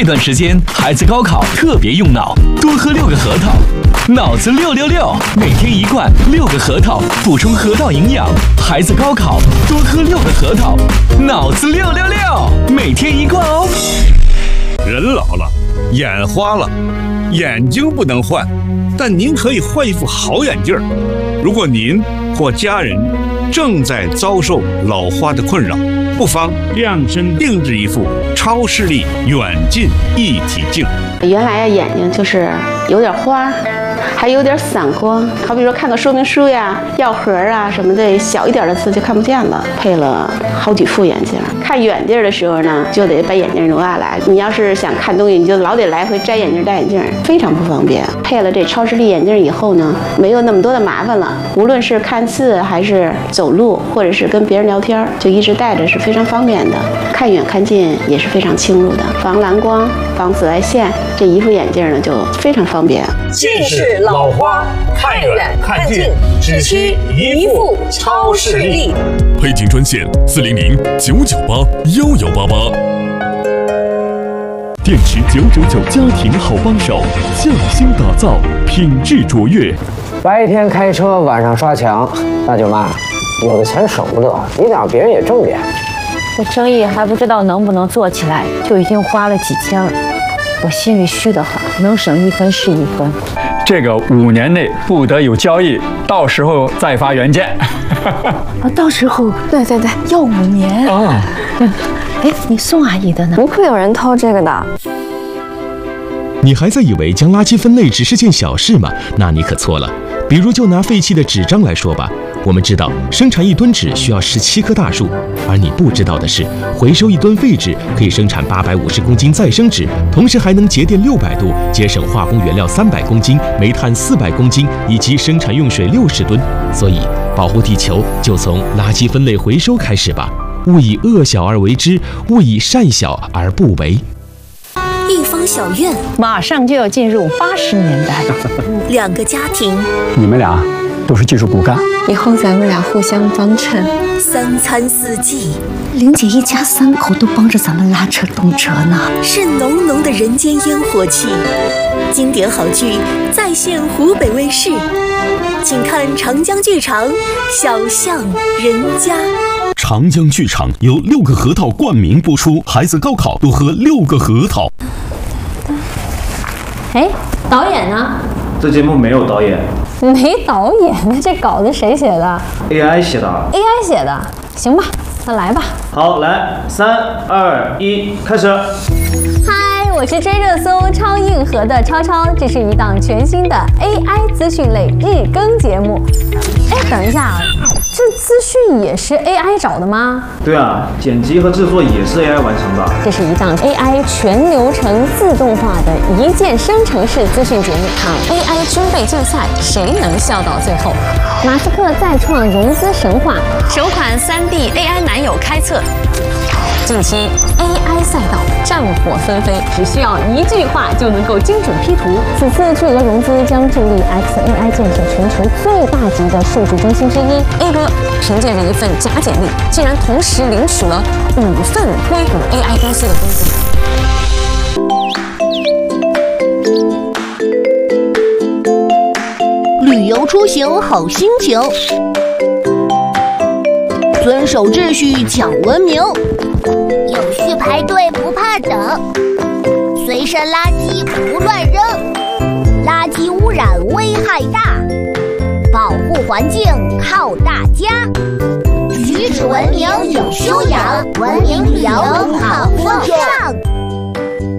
段时间，孩子高考特别用脑，多喝6个核桃，脑子666，每天1罐6个核桃，补充核桃营养。孩子高考多喝6个核桃，脑子666，每天1罐哦。 人老了，眼花了，眼睛不能换，但您可以换一副好眼镜。如果您或家人正在遭受老花的困扰，不妨量身定制一副超视力远近一体镜。 原来眼睛就是有点花，还有点散光，好比说看到说明书呀、药盒啊什么的，小一点的字就看不见了。配了好几副眼镜，看远地儿的时候呢，就得把眼镜挪下来。你要是想看东西，你就老得来回摘眼镜戴眼镜，非常不方便。配了这超视力眼镜以后呢，没有那么多的麻烦了。无论是看字还是走路，或者是跟别人聊天，就一直戴着是非常方便的。看远看近也是非常清楚的，防蓝光、防紫外线。这一副眼镜呢就非常方便。 近视老花，看远看近，只需一副超视力。 配镜专线400-998-1188。电池999家庭好帮手，匠心打造，品质卓越。 白天开车，晚上刷墙，大舅妈，有的钱省不得，你得让别人也挣点。 这生意还不知道能不能做起来，就已经花了几千了。我心里虚得很，能省1分是1分。 这个5年内不得有交易，到时候再发原件。 到时候对，要5年啊。哎，你宋阿姨的呢？ 不会有人偷这个的。 你还在以为将垃圾分类只是件小事吗？那你可错了。比如就拿废弃的纸张来说吧，我们知道生产1吨纸需要17棵大树，而你不知道的是，回收1吨废纸可以生产850公斤再生纸，同时还能节电600度，节省化工原料300公斤、煤炭400公斤以及生产用水60吨。所以，保护地球就从垃圾分类回收开始吧。勿以恶小而为之，勿以善小而不为。 一方小院， 马上就要进入80年代了。 2个家庭， 你们俩都是技术骨干， 以后咱们俩互相帮衬。 3餐4季， 玲姐一家3口都帮着咱们拉车动车呢， 是浓浓的人间烟火气。经典好剧再现湖北卫视，请看长江剧场《小巷人家》。 长江剧场由6个核桃冠名播出，孩子高考多喝6个核桃。 哎，导演呢？ 这节目没有导演。 没导演？那这稿子谁写的 ？AI 写的。 AI 写的，行吧，那来吧。 好，来，3、2、1，开始。 嗨，我是追热搜超硬核的超超，这是一档全新的 AI 资讯类日更节目。哎，等一下，这资讯也是 AI 找的吗？ 对啊，剪辑和制作也是 AI 完成的。 这是一档 AI 全流程自动化的一键生成式资讯节目，看 AI 军备竞赛，谁能笑到最后？马斯克再创融资神话，首款3D AI 男友开测。近期 AI 赛道战火纷飞，只需要1句话就能够精准 P 图。此次巨额融资将助力 XAI 建设全球最大级的数据中心之一。A 哥凭借着一份假简历，竟然同时领取了5份硅谷 AI 公司的工资。 旅游出行好心情，遵守秩序讲文明， 有序排队不怕等，随身垃圾不乱扔，垃圾污染危害大，保护环境靠大家，举止文明有修养，文明旅游好风尚。